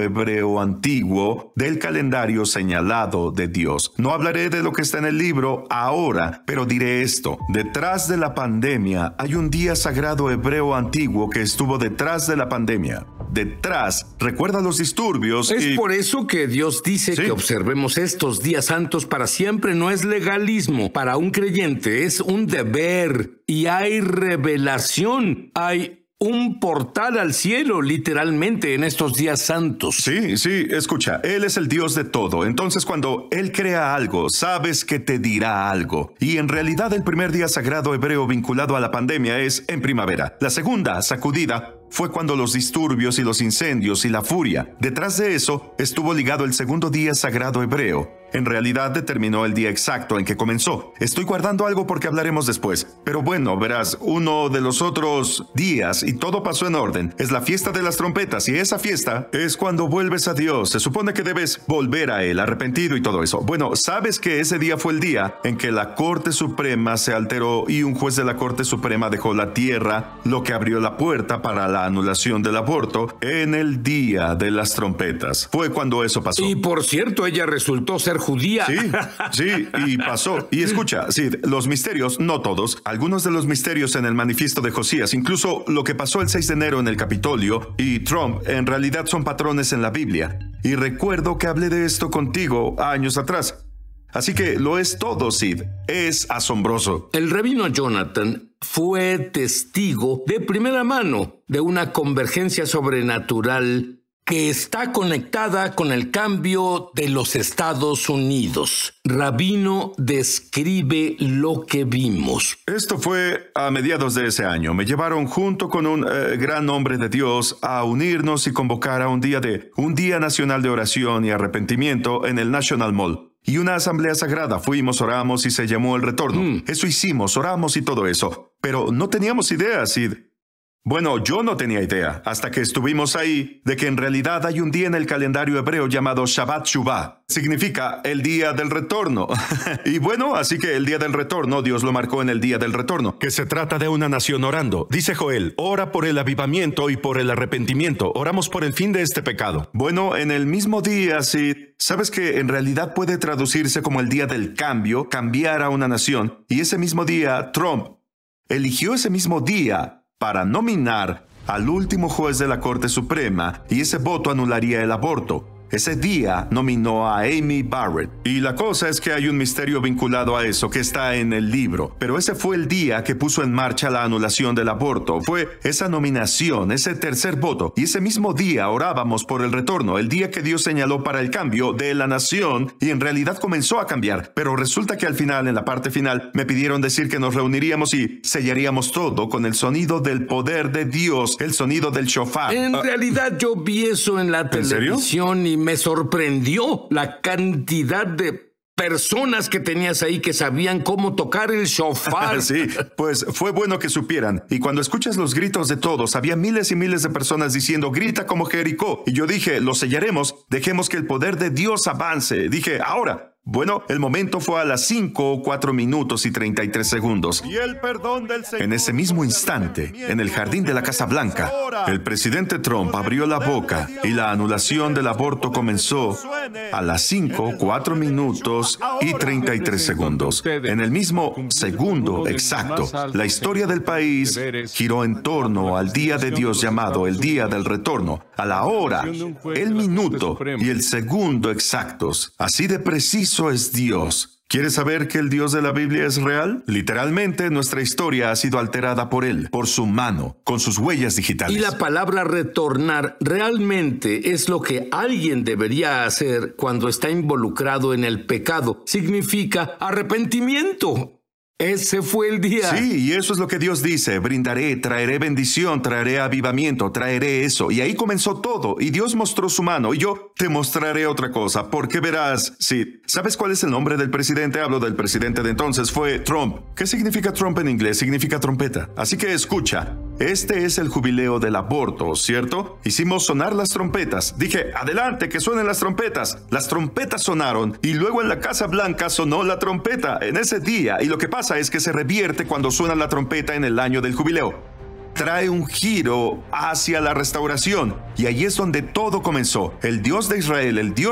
hebreo antiguo del calendario señalado de Dios. No hablaré de lo que está en el libro ahora, pero diré esto. Detrás de la pandemia hay un día sagrado hebreo antiguo que estuvo detrás de la pandemia. Detrás, recuerda los disturbios Es por eso que Dios dice que observemos estos días santos para siempre. No es legalismo. Para un creyente es un deber y hay revelación. Hay un portal al cielo, literalmente, en estos días santos. Sí, escucha, Él es el Dios de todo. Entonces, cuando Él crea algo, sabes que te dirá algo. Y en realidad, el primer día sagrado hebreo vinculado a la pandemia es en primavera. La segunda, sacudida, fue cuando los disturbios y los incendios y la furia. Detrás de eso estuvo ligado el segundo día sagrado hebreo. En realidad determinó el día exacto en que comenzó. Estoy guardando algo porque hablaremos después. Pero bueno, verás, uno de los otros días, y todo pasó en orden, es la fiesta de las trompetas. Y esa fiesta es cuando vuelves a Dios. Se supone que debes volver a Él, arrepentido y todo eso. Bueno, sabes que ese día fue el día en que la Corte Suprema se alteró y un juez de la Corte Suprema dejó la tierra, lo que abrió la puerta para la anulación del aborto en el día de las trompetas. Fue cuando eso pasó. Y por cierto, ella resultó ser judía. Sí, y pasó. Y escucha, Sid, los misterios, no todos, algunos de los misterios en el manifiesto de Josías, incluso lo que pasó el 6 de enero en el Capitolio y Trump, en realidad son patrones en la Biblia. Y recuerdo que hablé de esto contigo años atrás. Así que lo es todo, Sid. Es asombroso. El rabino Jonathan fue testigo de primera mano de una convergencia sobrenatural que está conectada con el cambio de los Estados Unidos. Rabino describe lo que vimos. Esto fue a mediados de ese año. Me llevaron junto con un gran hombre de Dios a unirnos y convocar a un día nacional de oración y arrepentimiento en el National Mall. Y una asamblea sagrada. Fuimos, oramos y se llamó El Retorno. Eso hicimos, oramos y todo eso. Pero no teníamos idea, Sid. Bueno, yo no tenía idea, hasta que estuvimos ahí, de que en realidad hay un día en el calendario hebreo llamado Shabbat Shuvah. Significa el día del retorno. Y bueno, así que el día del retorno, Dios lo marcó en el día del retorno, que se trata de una nación orando. Dice Joel, ora por el avivamiento y por el arrepentimiento. Oramos por el fin de este pecado. Bueno, en el mismo día, sí, sabes que en realidad puede traducirse como el día del cambio, cambiar a una nación. Y ese mismo día, Trump eligió ese mismo día para nominar al último juez de la Corte Suprema, y ese voto anularía el aborto. Ese día nominó a Amy Barrett. Y la cosa es que hay un misterio vinculado a eso que está en el libro. Pero ese fue el día que puso en marcha la anulación del aborto. Fue esa nominación, ese tercer voto. Y ese mismo día orábamos por el retorno, el día que Dios señaló para el cambio de la nación. Y en realidad comenzó a cambiar. Pero resulta que al final, en la parte final, me pidieron decir que nos reuniríamos y sellaríamos todo con el sonido del poder de Dios, el sonido del shofar. En realidad yo vi eso en la televisión y me sorprendió la cantidad de personas que tenías ahí que sabían cómo tocar el shofar. Sí, pues fue bueno que supieran. Y cuando escuchas los gritos de todos, había miles y miles de personas diciendo, grita como Jericó. Y yo dije, lo sellaremos, dejemos que el poder de Dios avance. Dije, ahora. Bueno, el momento fue a las 5, 4 minutos y 33 segundos. Y el perdón del Señor. En ese mismo instante, en el jardín de la Casa Blanca, el presidente Trump abrió la boca y la anulación del aborto comenzó a las 5, 4 minutos y 33 segundos. En el mismo segundo exacto, la historia del país giró en torno al día de Dios llamado el día del retorno, a la hora, el minuto y el segundo exactos. Así de preciso es Dios. ¿Quieres saber que el Dios de la Biblia es real? Literalmente, nuestra historia ha sido alterada por Él, por su mano, con sus huellas digitales. Y la palabra retornar realmente es lo que alguien debería hacer cuando está involucrado en el pecado. Significa arrepentimiento. Ese fue el día. Sí, y eso es lo que Dios dice. Brindaré, traeré bendición, traeré avivamiento, traeré eso. Y ahí comenzó todo. Y Dios mostró su mano. Y yo te mostraré otra cosa. Porque verás, sí. ¿Sabes cuál es el nombre del presidente? Hablo del presidente de entonces. Fue Trump. ¿Qué significa Trump en inglés? Significa trompeta. Así que escucha. Este es el jubileo del aborto, ¿cierto? Hicimos sonar las trompetas. Dije, adelante, que suenen las trompetas. Las trompetas sonaron y luego en la Casa Blanca sonó la trompeta en ese día. Y lo que pasa es que se revierte cuando suena la trompeta en el año del jubileo. trae un giro hacia la restauración. Y ahí es donde todo comenzó. El Dios de Israel, el Dios